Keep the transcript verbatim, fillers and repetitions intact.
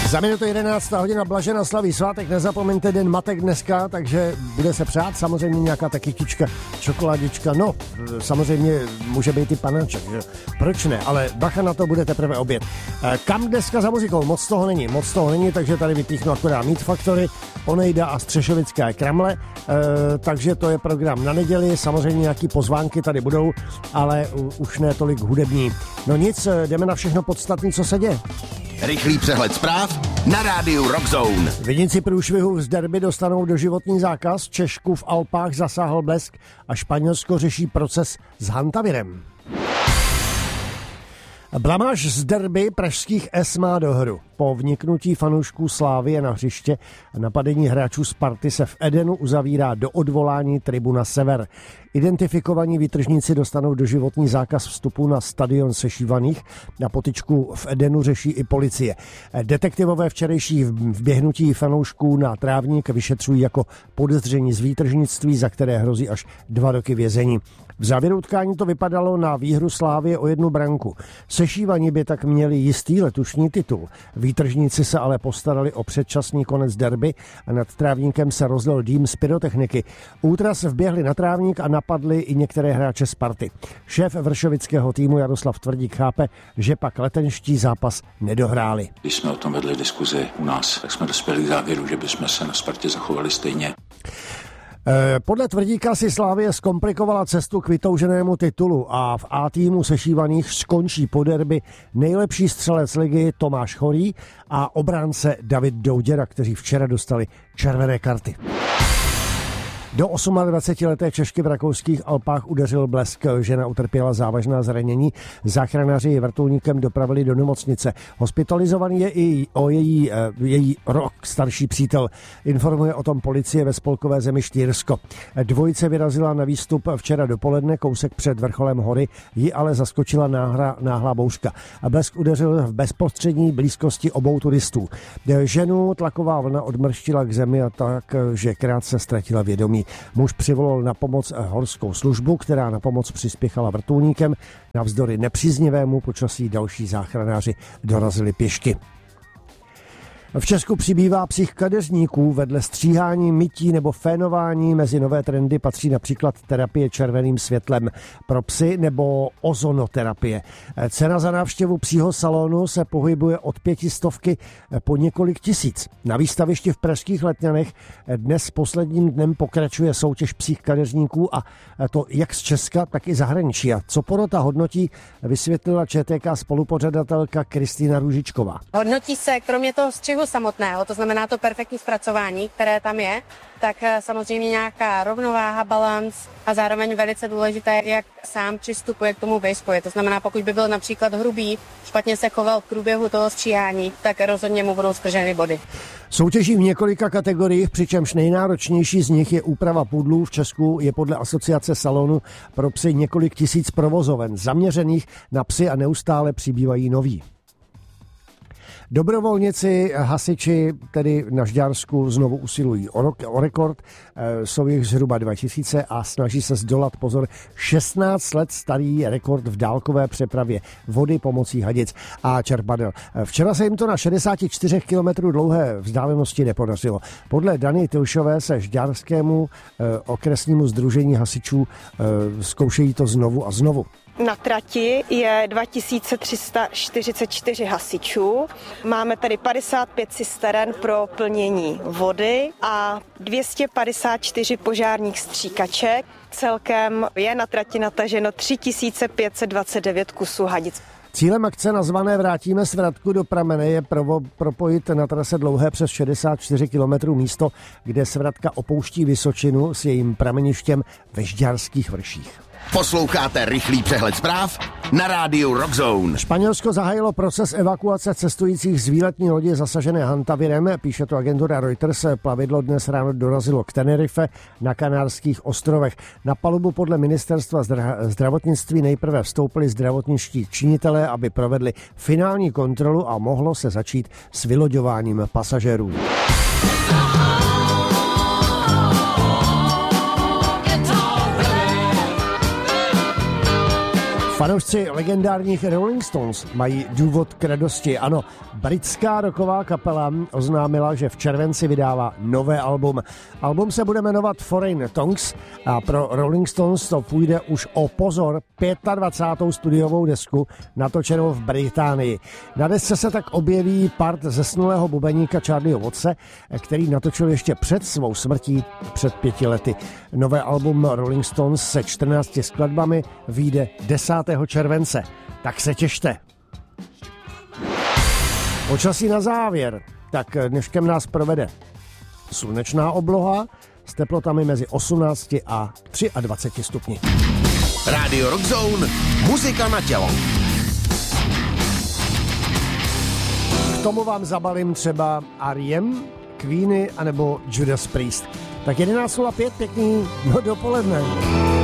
Za minutu jedenáctá hodina Blažena slaví svátek, nezapomeňte den matek dneska, takže bude se přát samozřejmě nějaká ta kytička, čokoládička, no samozřejmě může být i panáček, že? Proč ne, ale bacha na to, bude teprve oběd. Kam dneska za muzikou? Moc toho není, moc toho není, takže tady vypíchnu akorát Meat Factory, Onejda a Střešovické Kramle, e, takže to je program na neděli, samozřejmě nějaký pozvánky tady budou, ale už ne tolik hudební. No nic, jdeme na všechno podstatné, co se děje. Rychlý přehled zpráv na rádiu Rockzone. Viníci průšvihu z derby dostanou doživotní zákaz, Češku v Alpách zasáhl blesk a Španělsko řeší proces s hantavirem. Blamáž z derby pražských S má dohru. Po vniknutí fanoušků Slávie na hřiště a napadení hráčů Sparty se v Edenu uzavírá do odvolání tribuna Sever. Identifikovaní výtržníci dostanou doživotní zákaz vstupu na stadion sešívaných. Na potyčku v Edenu řeší i policie. Detektivové včerejší vběhnutí fanoušků na trávník vyšetřují jako podezření z výtržnictví, za které hrozí až dva roky vězení. V závěru utkání to vypadalo na výhru Slávie o jednu branku. Sešívaní by tak měli jistý letošní titul. Výtržníci se ale postarali o předčasný konec derby a nad trávníkem se rozlil dým z pyrotechniky. Útras vběhli na trávník a napadli i některé hráče Sparty. Šéf vršovického týmu Jaroslav Tvrdík chápe, že pak letenští zápas nedohráli. Když jsme o tom vedli diskuzi u nás, tak jsme dospěli k závěru, že bychom se na Spartě zachovali stejně. Podle Tvrdíka si Slavie zkomplikovala cestu k vytouženému titulu a v A týmu sešívaných skončí po derby nejlepší střelec ligy Tomáš Chorý a obránce David Douděra, kteří včera dostali červené karty. Do dvacetiosmileté Češky v rakouských Alpách udeřil blesk. Žena utrpěla závažná zranění. Záchranáři ji vrtulníkem dopravili do nemocnice. Hospitalizovaný je i o její, její rok starší přítel. Informuje o tom policie ve spolkové zemi Štýrsko. Dvojice vyrazila na výstup včera dopoledne, kousek před vrcholem hory, ji ale zaskočila náhla, náhlá bouřka. Blesk udeřil v bezprostřední blízkosti obou turistů. Ženu tlaková vlna odmrštila k zemi a tak, že krátce ztratila vědomí. Muž přivolal na pomoc horskou službu, která na pomoc přispěchala vrtulníkem. Navzdory nepříznivému počasí další záchranáři dorazili pěšky. V Česku přibývá psích kadeřníků. Vedle stříhání, mytí nebo fénování mezi nové trendy patří například terapie červeným světlem pro psy nebo ozonoterapie. Cena za návštěvu psího salonu se pohybuje od pětistovky po několik tisíc. Na výstavišti v pražských Letňanech dnes posledním dnem pokračuje soutěž psích kadeřníků a to jak z Česka, tak i zahraničí. A co porota hodnotí, vysvětlila ČTK spolupořadatelka Kristýna Růžičková. Hodnotí se kromě toho střihu samotného, to znamená to perfektní zpracování, které tam je, tak samozřejmě nějaká rovnováha, balans a zároveň velice důležité, jak sám přistupuje k tomu bejskovi. To znamená, pokud by byl například hrubý, špatně se choval v průběhu toho stříhání, tak rozhodně mu budou strženy body. Soutěží v několika kategoriích, přičemž nejnáročnější z nich je úprava pudlů. V Česku je podle asociace salonu pro psy několik tisíc provozoven zaměřených na psy a neustále přibývají noví. Dobrovolníci, hasiči tedy na Žďársku znovu usilují o, o rekord, jsou jich zhruba dva tisíce a snaží se zdolat, pozor, šestnáct let starý rekord v dálkové přepravě vody pomocí hadic a čerpadel. Včera se jim to na šedesát čtyři kilometrů dlouhé vzdálenosti nepodařilo. Podle Dany Tilšové se Žďárskému eh, okresnímu sdružení hasičů eh, zkoušejí to znovu a znovu. Na trati je dva tisíce tři sta čtyřicet čtyři hasičů. Máme tady padesát pět cisteren pro plnění vody a dvě stě padesát čtyři požárních stříkaček. Celkem je na trati nataženo tři tisíce pět set dvacet devět kusů hadic. Cílem akce nazvané Vrátíme svratku do pramene je provo, propojit na trase dlouhé přes šedesát čtyři kilometrů místo, kde svratka opouští Vysočinu s jejím prameništěm ve Žďárských vrších. Posloucháte rychlý přehled zpráv na rádiu Rockzone. Španělsko zahájilo proces evakuace cestujících z výletní lodi zasažené hantavirem. Píše to agentura Reuters. Plavidlo dnes ráno dorazilo k Tenerife na Kanárských ostrovech. Na palubu podle ministerstva zdravotnictví nejprve vstoupili zdravotničtí činitelé, aby provedli finální kontrolu a mohlo se začít s vyloďováním pasažérů. Fanoušci legendárních Rolling Stones mají důvod k radosti. Ano, britská rocková kapela oznámila, že v červenci vydává nové album. Album se bude jmenovat Foreign Tongues a pro Rolling Stones to půjde už o pozor dvacátou pátou studiovou desku natočenou v Británii. Na desce se tak objeví part zesnulého bubeníka Charlieho Wattse, který natočil ještě před svou smrtí před pěti lety. Nové album Rolling Stones se čtrnácti skladbami vyjde desátého července. Tak se těšte. Počasí na závěr. Tak dneškem nás provede slunečná obloha s teplotami mezi osmnácti a dvaceti třemi stupni. Rádio Rock Zone, muzika na tělo. K tomu vám zabalím třeba R E M, Queeny anebo Judas Priest. Tak jedenáct nula pět, pěkný no dopoledne.